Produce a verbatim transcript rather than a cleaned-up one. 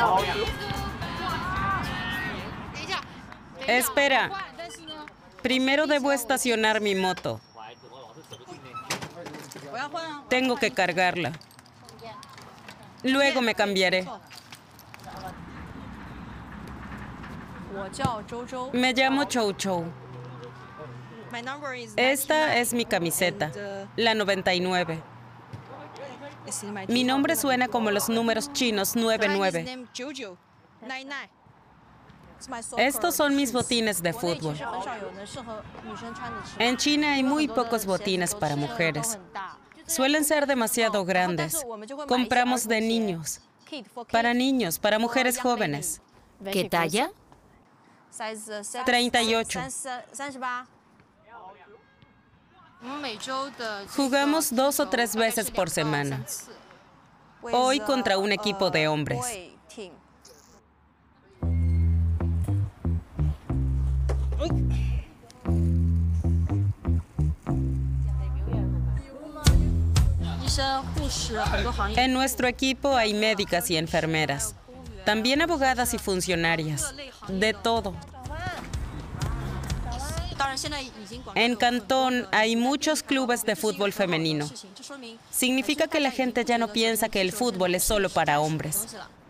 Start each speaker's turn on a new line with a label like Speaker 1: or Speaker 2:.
Speaker 1: Espera. Primero debo estacionar mi moto. Tengo que cargarla. Luego me cambiaré. Me llamo Chou Chou. Esta es mi camiseta, la noventa y nueve. Mi nombre suena como los números chinos nueve nueve. Estos son mis botines de fútbol. En China hay muy pocos botines para mujeres. Suelen ser demasiado grandes. Compramos de niños. Para niños, para mujeres jóvenes.
Speaker 2: ¿Qué talla?
Speaker 1: treinta y ocho. Jugamos dos o tres veces por semana. Hoy contra un equipo de hombres. En nuestro equipo hay médicas y enfermeras. También abogadas y funcionarias. De todo. En Cantón hay muchos clubes de fútbol femenino. Significa que la gente ya no piensa que el fútbol es solo para hombres.